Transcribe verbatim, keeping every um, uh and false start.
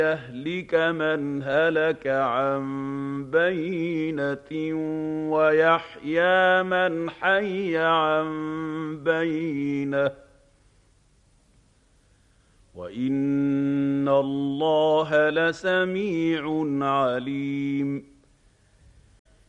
يهلك من هلك عن بينة ويحيى من حي عن بينة وإن الله لسميع عليم.